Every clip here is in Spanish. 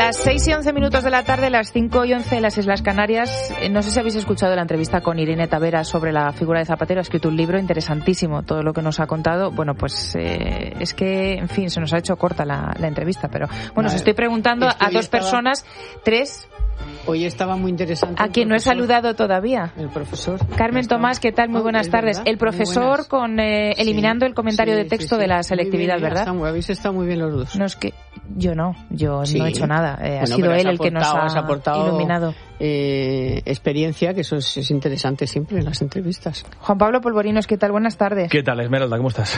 Las 6:11 de la tarde, las 5:11 en las Islas Canarias. No sé si habéis escuchado la entrevista con Irene Tavera sobre la figura de Zapatero. Ha escrito un libro interesantísimo, todo lo que nos ha contado. Bueno, pues es que, en fin, se nos ha hecho corta la entrevista. Pero bueno, os estoy preguntando a dos personas, tres. Hoy estaba muy interesante. A quien no he saludado todavía. El profesor. Carmen Tomás, ¿qué tal? Muy buenas tardes. El profesor con eliminando el comentario de texto de la selectividad, ¿verdad? Habéis estado muy bien los dos. No, es que yo no he hecho nada. Ha sido él el que nos ha iluminado. Experiencia, que eso es interesante siempre en las entrevistas. Juan Pablo Polvorinos, ¿qué tal? Buenas tardes. ¿Qué tal, Esmeralda? ¿Cómo estás?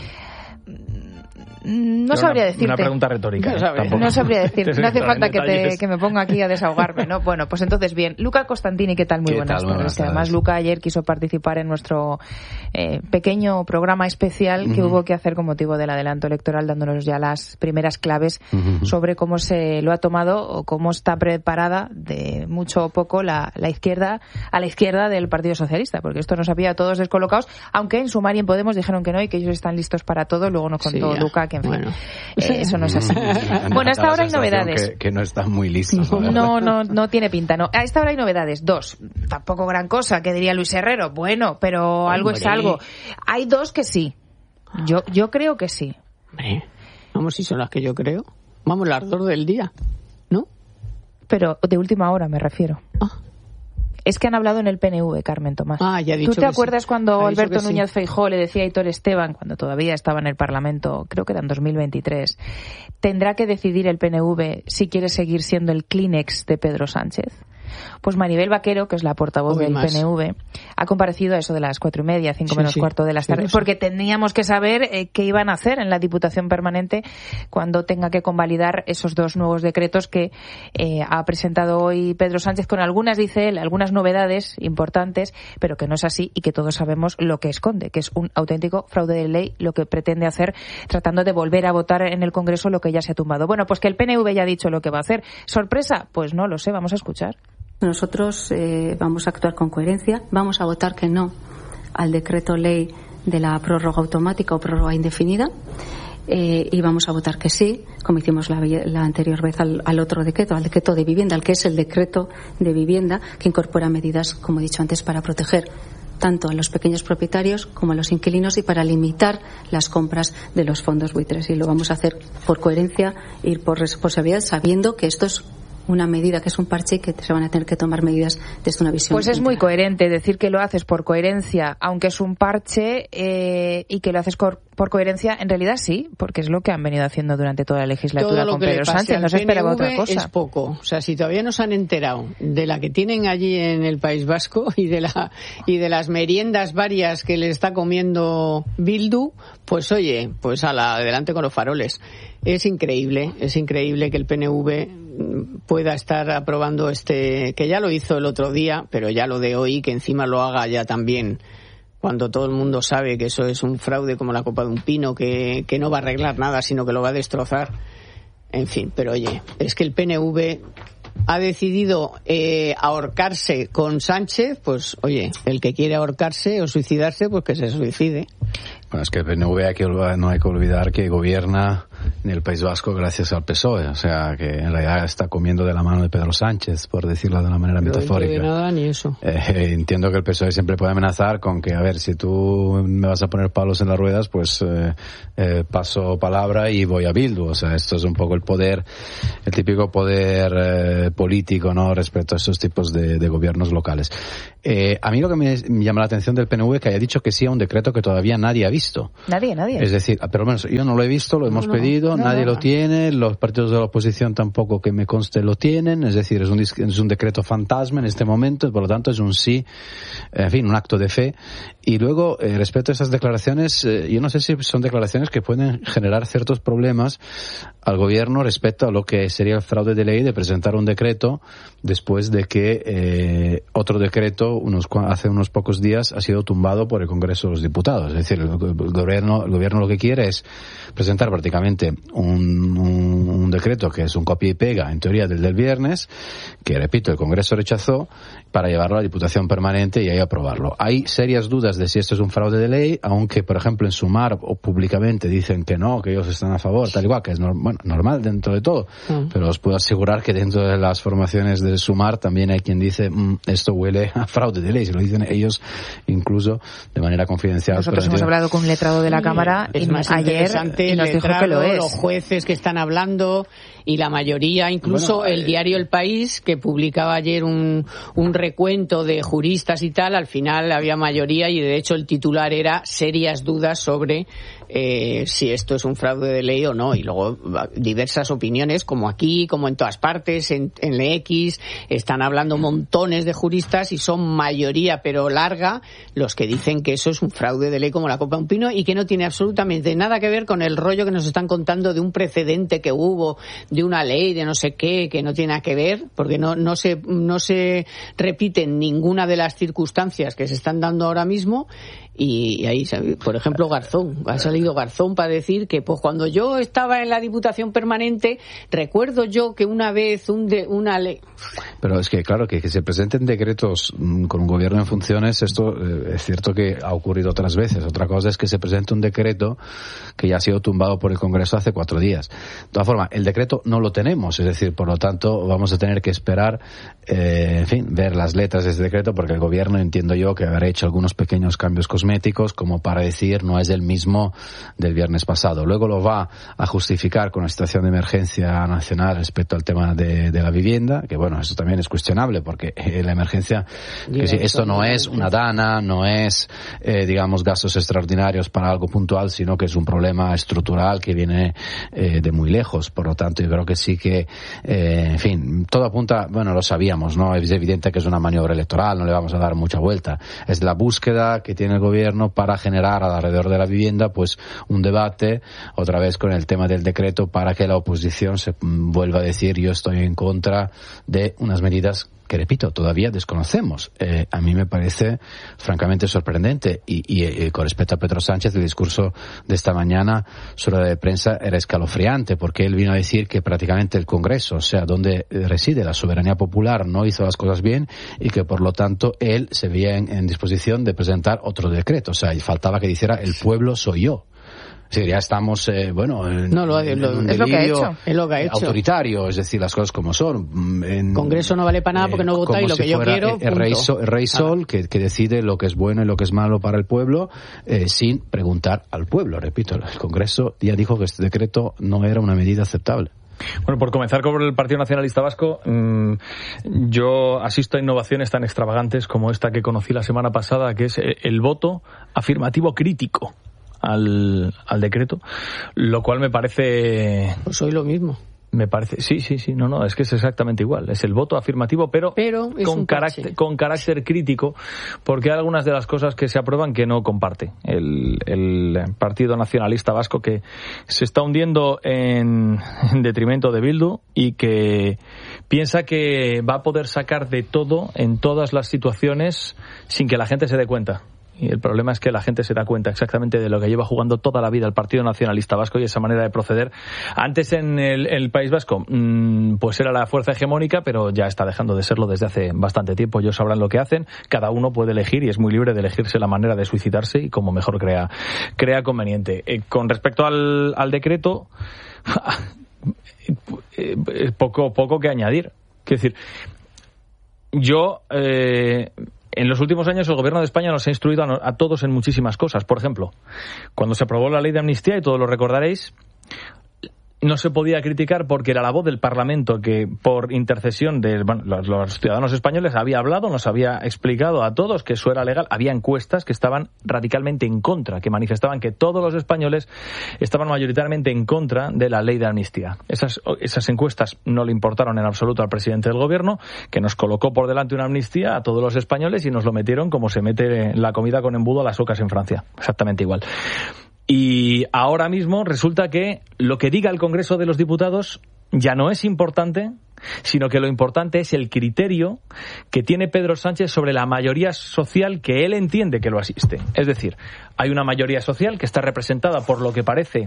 No sabría decirte. Una pregunta retórica. No sabría decirte. No hace falta que me ponga aquí a desahogarme, ¿no? Bueno, pues entonces bien. Luca Costantini, ¿qué tal? Muy buenas tardes. Además, Luca ayer quiso participar en nuestro pequeño programa especial que hubo que hacer con motivo del adelanto electoral, dándonos ya las primeras claves sobre cómo se lo ha tomado o cómo está preparada de mucho o poco la izquierda a la izquierda del Partido Socialista, porque esto nos había a todos descolocados, aunque en Sumar y en Podemos dijeron que no y que ellos están listos para todo. Luego nos contó Luca que, en fin, eso no es así. Bueno, a esta hora hay novedades. Que no están muy listos. No tiene pinta, no. A esta hora hay novedades. Dos. Tampoco gran cosa, que diría Luis Herrero. Bueno, pero algo es algo. Hay dos que sí. Yo creo que sí. Vamos, si son las que yo creo. Vamos, las dos del día, ¿no? Pero de última hora me refiero. Es que han hablado en el PNV, Carmen Tomás. Ya ha dicho. ¿Tú te acuerdas cuando Alberto Núñez Feijóo le decía a Aitor Esteban, cuando todavía estaba en el Parlamento, creo que era en 2023, tendrá que decidir el PNV si quiere seguir siendo el Kleenex de Pedro Sánchez? Pues Maribel Vaquero, que es la portavoz del PNV, ha comparecido a eso de las 4:30, 5 menos cuarto de las tardes, porque teníamos que saber qué iban a hacer en la Diputación Permanente cuando tenga que convalidar esos dos nuevos decretos que ha presentado hoy Pedro Sánchez, con algunas, dice él, algunas novedades importantes, pero que no es así y que todos sabemos lo que esconde, que es un auténtico fraude de ley, lo que pretende hacer tratando de volver a votar en el Congreso lo que ya se ha tumbado. Bueno, pues que el PNV ya ha dicho lo que va a hacer. ¿Sorpresa? Pues no lo sé, vamos a escuchar. Nosotros vamos a actuar con coherencia, vamos a votar que no al decreto ley de la prórroga automática o prórroga indefinida y vamos a votar que sí, como hicimos la anterior vez al otro decreto, al decreto de vivienda, al que es el decreto de vivienda que incorpora medidas, como he dicho antes, para proteger tanto a los pequeños propietarios como a los inquilinos y para limitar las compras de los fondos buitres. Y lo vamos a hacer por coherencia y por responsabilidad, sabiendo que esto es una medida, que es un parche, y que se van a tener que tomar medidas desde una visión. Pues es muy coherente decir que lo haces por coherencia, aunque es un parche, y que lo haces por coherencia, en realidad sí, porque es lo que han venido haciendo durante toda la legislatura con Pedro Sánchez. No se esperaba otra cosa. Es poco. O sea, si todavía no se han enterado de la que tienen allí en el País Vasco y de las meriendas varias que le está comiendo Bildu, pues oye, pues adelante con los faroles. Es increíble que el PNV pueda estar aprobando que ya lo hizo el otro día, pero ya lo de hoy, que encima lo haga ya también, cuando todo el mundo sabe que eso es un fraude como la copa de un pino, que no va a arreglar nada, sino que lo va a destrozar. En fin, pero oye, es que el PNV ha decidido ahorcarse con Sánchez, pues oye, el que quiere ahorcarse o suicidarse, pues que se suicide. Bueno, es que el PNV no hay que olvidar que gobierna en el País Vasco gracias al PSOE, o sea que en realidad está comiendo de la mano de Pedro Sánchez, por decirlo de una manera metafórica. No nada ni eso. Entiendo que el PSOE siempre puede amenazar con que, a ver, si tú me vas a poner palos en las ruedas, pues paso palabra y voy a Bildu. O sea, esto es un poco el típico poder político, ¿no?, respecto a estos tipos de gobiernos locales. A mí lo que me llama la atención del PNV es que haya dicho que sí a un decreto que todavía nadie ha visto. Nadie. Es decir, por lo menos yo no lo he visto, lo hemos pedido, nadie lo tiene, los partidos de la oposición tampoco, que me conste, lo tienen, es decir, es un decreto fantasma en este momento, por lo tanto es un sí, en fin, un acto de fe. Y luego, respecto a esas declaraciones, yo no sé si son declaraciones que pueden generar ciertos problemas al gobierno respecto a lo que sería el fraude de ley de presentar un decreto después de que otro decreto hace unos pocos días ha sido tumbado por el Congreso de los Diputados. Es decir, el gobierno lo que quiere es presentar prácticamente simplemente un decreto que es un copia y pega, en teoría, del viernes, que, repito, el Congreso rechazó, para llevarlo a la Diputación Permanente y ahí aprobarlo. Hay serias dudas de si esto es un fraude de ley, aunque, por ejemplo, en Sumar o públicamente dicen que no, que ellos están a favor, tal igual, que es normal dentro de todo. Pero os puedo asegurar que dentro de las formaciones de Sumar también hay quien dice esto huele a fraude de ley, se lo dicen ellos incluso de manera confidencial. Nosotros hemos hablado con un letrado de la Cámara es más ayer y nos dijo que lo es. Los jueces que están hablando y la mayoría, incluso el diario El País, que publicaba ayer un recuento de juristas y tal, al final había mayoría y de hecho el titular era serias dudas sobre si esto es un fraude de ley o no. Y luego diversas opiniones, como aquí, como en todas partes, en la X, están hablando montones de juristas y son mayoría, pero larga, los que dicen que eso es un fraude de ley como la copa de un pino y que no tiene absolutamente nada que ver con el rollo que nos están contando de un precedente que hubo, de una ley, de no sé qué, que no tiene nada que ver, porque no se repiten ninguna de las circunstancias que se están dando ahora mismo. Y ahí, por ejemplo, ha salido Garzón para decir que pues cuando yo estaba en la Diputación Permanente, recuerdo yo que una vez una ley... Pero es que, claro, que se presenten decretos con un gobierno en funciones, esto es cierto que ha ocurrido otras veces. Otra cosa es que se presente un decreto que ya ha sido tumbado por el Congreso hace 4 días. De todas formas, el decreto no lo tenemos, es decir, por lo tanto, vamos a tener que esperar, en fin, ver las letras de ese decreto, porque el gobierno, entiendo yo, que habrá hecho algunos pequeños cambios cosméticos, como para decir no es el mismo del viernes pasado. Luego lo va a justificar con la situación de emergencia nacional respecto al tema de la vivienda, que bueno, eso también es cuestionable, porque la emergencia, que sí, esto no es una dana, no es, digamos, gastos extraordinarios para algo puntual, sino que es un problema estructural que viene de muy lejos. Por lo tanto, yo creo que sí que, en fin, todo apunta, bueno, lo sabíamos, ¿no? Es evidente que es una maniobra electoral, no le vamos a dar mucha vuelta. Es la búsqueda que tiene el gobierno para generar alrededor de la vivienda pues un debate otra vez con el tema del decreto, para que la oposición se vuelva a decir yo estoy en contra de unas medidas que, repito, todavía desconocemos. A mí me parece francamente sorprendente y con respecto a Pedro Sánchez, el discurso de esta mañana sobre la de prensa era escalofriante, porque él vino a decir que prácticamente el Congreso, o sea, donde reside la soberanía popular, no hizo las cosas bien y que por lo tanto él se veía en disposición de presentar otro decreto. O sea, faltaba que dijera el pueblo soy yo. Sí, ya estamos, es lo que ha hecho. Es lo que ha hecho. Autoritario, es decir, las cosas como son. Congreso no vale para nada porque no votáis lo que yo quiero. El rey Sol que decide lo que es bueno y lo que es malo para el pueblo, sin preguntar al pueblo. Repito, el Congreso ya dijo que este decreto no era una medida aceptable. Bueno, por comenzar con el Partido Nacionalista Vasco, yo asisto a innovaciones tan extravagantes como esta que conocí la semana pasada, que es el voto afirmativo crítico al decreto, lo cual me parece... Pues hoy lo mismo. Me parece, sí, no, es que es exactamente igual. Es el voto afirmativo, pero con carácter crítico, porque hay algunas de las cosas que se aprueban que no comparte el Partido Nacionalista Vasco, que se está hundiendo en detrimento de Bildu y que piensa que va a poder sacar de todo en todas las situaciones sin que la gente se dé cuenta. Y el problema es que la gente se da cuenta exactamente de lo que lleva jugando toda la vida el Partido Nacionalista Vasco y esa manera de proceder. Antes en el País Vasco pues era la fuerza hegemónica, pero ya está dejando de serlo desde hace bastante tiempo. Ellos sabrán lo que hacen, cada uno puede elegir y es muy libre de elegirse la manera de suicidarse y como mejor crea conveniente. Con respecto al decreto, poco que añadir. Quiero decir, en los últimos años el Gobierno de España nos ha instruido a todos en muchísimas cosas. Por ejemplo, cuando se aprobó la ley de amnistía, y todos lo recordaréis, no se podía criticar porque era la voz del Parlamento que, por intercesión de los ciudadanos españoles, había hablado, nos había explicado a todos que eso era legal. Había encuestas que estaban radicalmente en contra, que manifestaban que todos los españoles estaban mayoritariamente en contra de la ley de amnistía. Esas encuestas no le importaron en absoluto al presidente del Gobierno, que nos colocó por delante una amnistía a todos los españoles y nos lo metieron como se mete la comida con embudo a las ocas en Francia. Exactamente igual. Y ahora mismo resulta que lo que diga el Congreso de los Diputados ya no es importante, sino que lo importante es el criterio que tiene Pedro Sánchez sobre la mayoría social que él entiende que lo asiste. Es decir, hay una mayoría social que está representada por lo que parece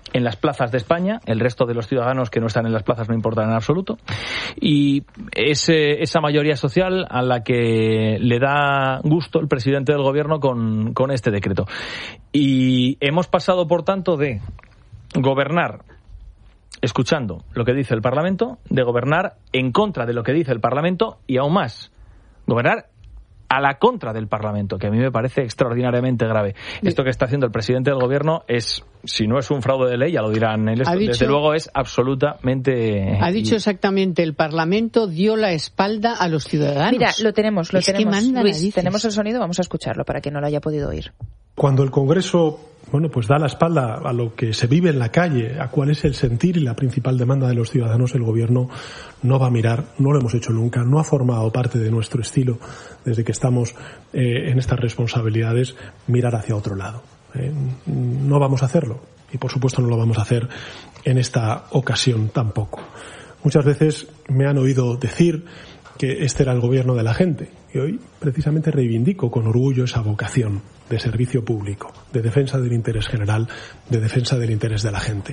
en las plazas de España. El resto de los ciudadanos que no están en las plazas no importan en absoluto. Y es esa mayoría social a la que le da gusto el presidente del gobierno con este decreto. Y hemos pasado, por tanto, de gobernar escuchando lo que dice el Parlamento, de gobernar en contra de lo que dice el Parlamento y aún más, gobernar a la contra del Parlamento, que a mí me parece extraordinariamente grave. Esto que está haciendo el presidente del gobierno es, si no es un fraude de ley, ya lo dirán, desde luego es absolutamente... Ha dicho exactamente, el Parlamento dio la espalda a los ciudadanos. Mira, lo tenemos. Que manda Luis, narices. tenemos el sonido, vamos a escucharlo para quien no lo haya podido oír. Cuando el Congreso, pues da la espalda a lo que se vive en la calle, a cuál es el sentir y la principal demanda de los ciudadanos, el Gobierno no va a mirar, no lo hemos hecho nunca, no ha formado parte de nuestro estilo desde que estamos en estas responsabilidades, mirar hacia otro lado. No vamos a hacerlo y, por supuesto, no lo vamos a hacer en esta ocasión tampoco. Muchas veces me han oído decir que este era el gobierno de la gente y hoy precisamente reivindico con orgullo esa vocación de servicio público, de defensa del interés general, de defensa del interés de la gente.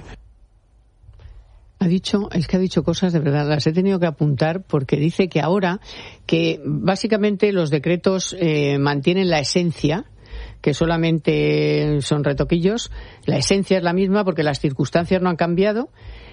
Ha dicho cosas de verdad, las he tenido que apuntar porque dice que ahora que básicamente los decretos mantienen la esencia, que solamente son retoquillos, la esencia es la misma porque las circunstancias no han cambiado,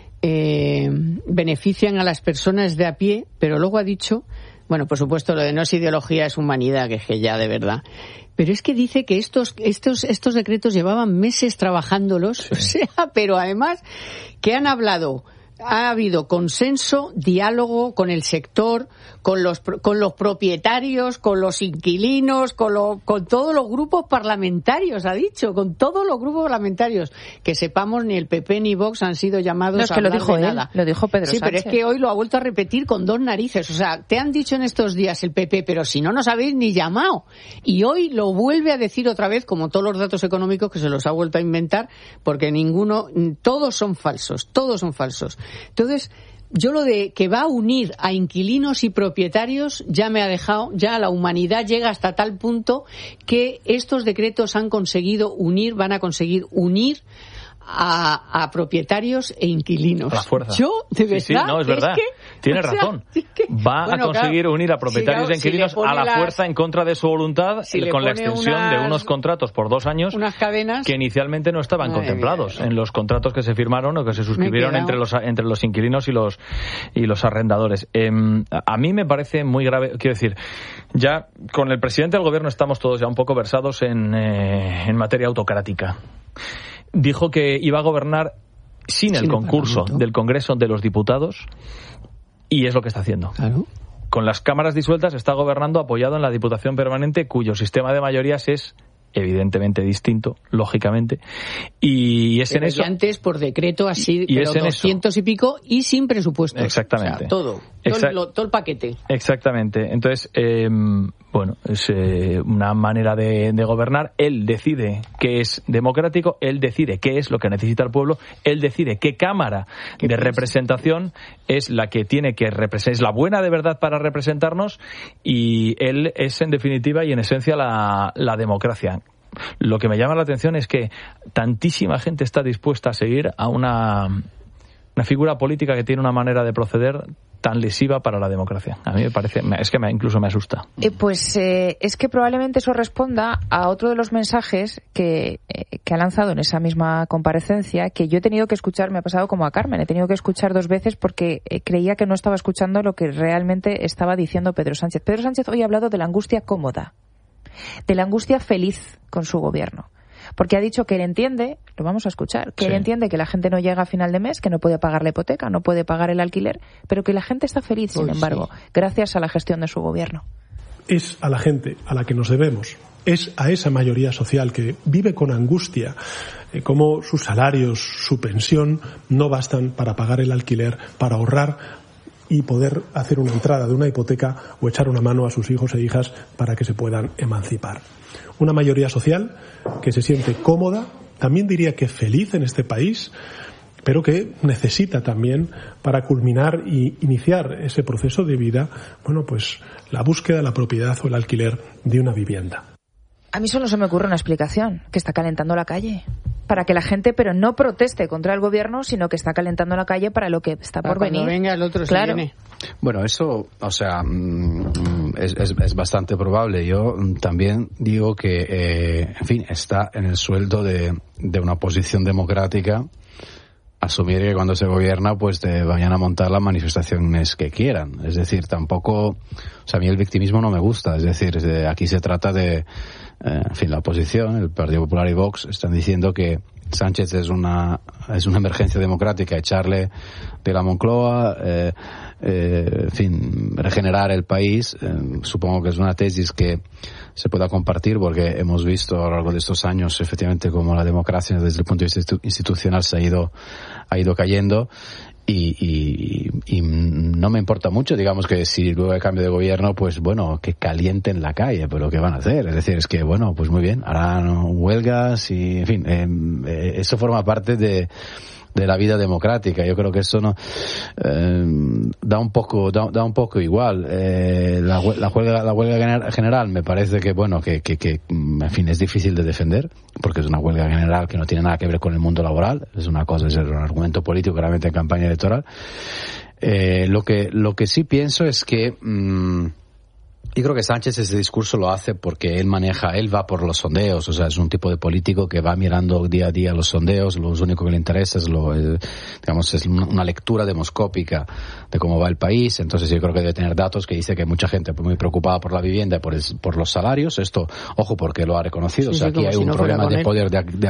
benefician a las personas de a pie, pero luego ha dicho, bueno, por supuesto lo de no es ideología, es humanidad, que es que ya de verdad. Pero es que dice que estos decretos llevaban meses trabajándolos, sí. O sea, pero además que ha habido consenso, diálogo con el sector, con los propietarios, con los inquilinos, con todos los grupos parlamentarios, ha dicho, con todos los grupos parlamentarios. Que sepamos, ni el PP ni Vox han sido llamados a hablar de nada. Lo dijo Pedro Sánchez. Sí, pero es que hoy lo ha vuelto a repetir con dos narices. O sea, te han dicho en estos días el PP, pero si no nos habéis ni llamado. Y hoy lo vuelve a decir otra vez, como todos los datos económicos que se los ha vuelto a inventar, porque todos son falsos. Entonces, yo lo de que va a unir a inquilinos y propietarios ya me ha dejado, ya la humanidad llega hasta tal punto que estos decretos van a conseguir unir a propietarios e inquilinos. A la fuerza. Yo, de verdad. Sí, no, es verdad. Tiene razón. Va a conseguir unir a propietarios e inquilinos a la fuerza en contra de su voluntad con la extensión de unos contratos por 2 años unas cadenas que inicialmente no estaban contemplados en los contratos que se firmaron o que se suscribieron entre los inquilinos y los arrendadores. A mí me parece muy grave, quiero decir, ya con el presidente del gobierno estamos todos ya un poco versados en materia autocrática. Dijo que iba a gobernar sin el concurso del Congreso de los Diputados y es lo que está haciendo. Claro. Con las cámaras disueltas está gobernando apoyado en la Diputación Permanente, cuyo sistema de mayorías es evidentemente distinto, lógicamente, y es pero en eso. Antes por decreto así, y pero es 200 y pico y sin presupuestos. Exactamente. O sea, todo el paquete. Exactamente. Entonces, es una manera de gobernar. Él decide qué es democrático, él decide qué es lo que necesita el pueblo, él decide qué cámara de representación es la que tiene que representar, es la buena de verdad para representarnos, y él es en definitiva y en esencia la democracia. Lo que me llama la atención es que tantísima gente está dispuesta a seguir a una figura política que tiene una manera de proceder tan lesiva para la democracia. A mí me parece, incluso me asusta. Es que probablemente eso responda a otro de los mensajes que ha lanzado en esa misma comparecencia, que yo he tenido que escuchar, me ha pasado como a Carmen, he tenido que escuchar 2 veces porque creía que no estaba escuchando lo que realmente estaba diciendo Pedro Sánchez. Pedro Sánchez hoy ha hablado de la angustia cómoda, de la angustia feliz con su gobierno. Porque ha dicho que él entiende, lo vamos a escuchar, que él entiende que la gente no llega a final de mes, que no puede pagar la hipoteca, no puede pagar el alquiler, pero que la gente está feliz, sin embargo, gracias a la gestión de su gobierno. Es a la gente a la que nos debemos, es a esa mayoría social que vive con angustia, como sus salarios, su pensión no bastan para pagar el alquiler, para ahorrar y poder hacer una entrada de una hipoteca o echar una mano a sus hijos e hijas para que se puedan emancipar. Una mayoría social que se siente cómoda, también diría que feliz en este país, pero que necesita también, para culminar y iniciar ese proceso de vida, la búsqueda de la propiedad o el alquiler de una vivienda. A mí solo se me ocurre una explicación, que está calentando la calle. para que la gente, pero no proteste contra el gobierno, sino que está calentando la calle para lo que está por venir. Cuando venga el otro, claro. Viene. Bueno, eso, o sea, es bastante probable. Yo también digo que, en fin, está en el sueldo de una oposición democrática asumir que cuando se gobierna pues te vayan a montar las manifestaciones que quieran. Es decir, tampoco, o sea, a mí el victimismo no me gusta. Es decir, aquí se trata de, en fin, la oposición, el Partido Popular y Vox están diciendo que Sánchez es una emergencia democrática, echarle de la Moncloa, en fin, regenerar el país. Supongo que es una tesis que se pueda compartir porque hemos visto a lo largo de estos años efectivamente cómo la democracia desde el punto de vista institucional se ha ido cayendo. Y no me importa mucho, digamos, que si luego hay cambio de gobierno, pues bueno, que calienten la calle, pero ¿qué van a hacer? Es decir, es que bueno, pues muy bien, harán huelgas y, en fin, eso forma parte de la vida democrática. Yo creo que eso no da un poco igual. La huelga general me parece que bueno que en fin es difícil de defender porque es una huelga general que no tiene nada que ver con el mundo laboral. Es una cosa, es un argumento político claramente en campaña electoral. Lo que sí pienso es que yo creo que Sánchez ese discurso lo hace porque él va por los sondeos, o sea, es un tipo de político que va mirando día a día los sondeos, lo único que le interesa es digamos, es una lectura demoscópica de cómo va el país. Entonces yo creo que debe tener datos que dice que mucha gente muy preocupada por la vivienda y por los salarios. Esto, ojo, porque lo ha reconocido, o sea, aquí hay un problema de poder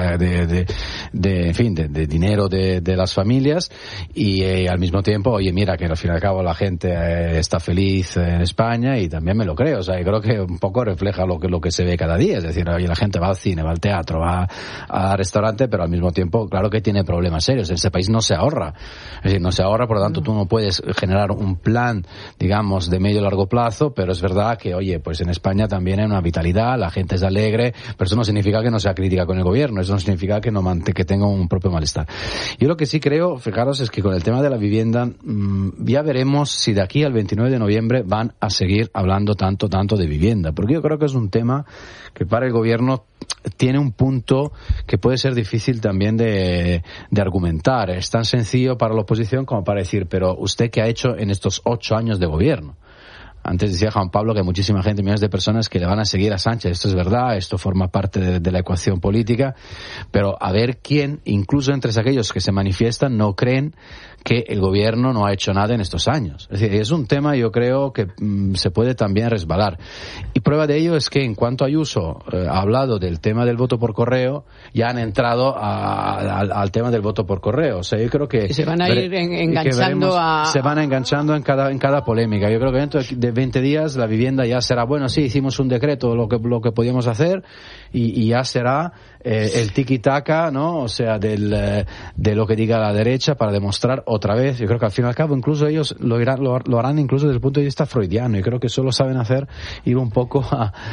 de dinero de las familias y al mismo tiempo, oye, mira que al fin y al cabo la gente está feliz en España y también me lo creo, o sea, yo creo que un poco refleja lo que se ve cada día, es decir, oye, la gente va al cine, va al teatro, va al restaurante, pero al mismo tiempo, claro que tiene problemas serios. En ese país no se ahorra, es decir, no se ahorra, por lo tanto tú no puedes generar un plan, digamos, de medio y largo plazo, pero es verdad que, oye, pues en España también hay una vitalidad, la gente es alegre, pero eso no significa que no sea crítica con el gobierno, eso no significa que que tenga un propio malestar. Yo lo que sí creo, fijaros, es que con el tema de la vivienda, ya veremos si de aquí al 29 de noviembre van a seguir hablando tanto de vivienda, porque yo creo que es un tema que para el gobierno tiene un punto que puede ser difícil también de argumentar. Es tan sencillo para la oposición como para decir, pero ¿usted qué ha hecho en estos 8 años de gobierno? Antes decía Juan Pablo que hay muchísima gente, millones de personas que le van a seguir a Sánchez. Esto es verdad, esto forma parte de la ecuación política, pero a ver quién, incluso entre aquellos que se manifiestan, no creen que el gobierno no ha hecho nada en estos años. Es decir, es un tema, yo creo, que se puede también resbalar. Y prueba de ello es que en cuanto Ayuso ha hablado del tema del voto por correo, ya han entrado al tema del voto por correo. O sea, yo creo que se van a ir enganchando se van enganchando en cada polémica. Yo creo que dentro de 20 días la vivienda ya será, bueno, sí, hicimos un decreto, lo que podíamos hacer, y ya será el tiki-taka, ¿no? O sea, de lo que diga la derecha para demostrar otra vez. Yo creo que al fin y al cabo incluso ellos lo harán incluso desde el punto de vista freudiano. Yo creo que solo saben ir un poco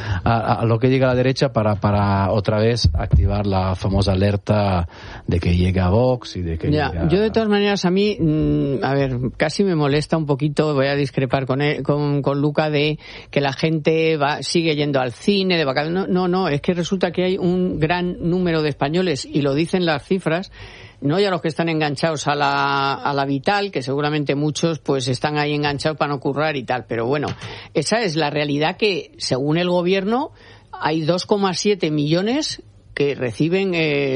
a lo que diga la derecha para otra vez activar la famosa alerta de que llega Vox y de que Yo de todas maneras a mí, a ver, casi me molesta un poquito, voy a discrepar con Luca, de que la gente sigue yendo al cine de vacaciones. No, es que resulta que hay un gran número de españoles, y lo dicen las cifras, no ya los que están enganchados a la Vital, que seguramente muchos pues están ahí enganchados para no currar y tal, pero bueno, esa es la realidad, que según el gobierno hay 2,7 millones que reciben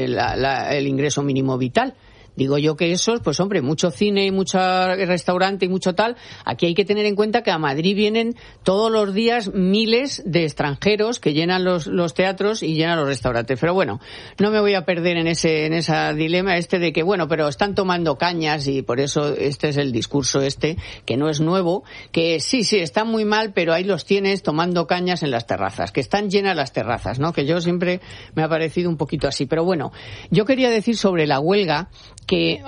el ingreso mínimo vital. Digo yo que esos, pues hombre, mucho cine y mucho restaurante y mucho tal. Aquí hay que tener en cuenta que a Madrid vienen todos los días miles de extranjeros que llenan los teatros y llenan los restaurantes. Pero bueno, no me voy a perder en esa dilema de que, bueno, pero están tomando cañas, y por eso este es el discurso que no es nuevo, que sí, están muy mal, pero ahí los tienes tomando cañas en las terrazas, que están llenas las terrazas, ¿no? Que yo siempre me ha parecido un poquito así. Pero bueno, yo quería decir sobre la huelga que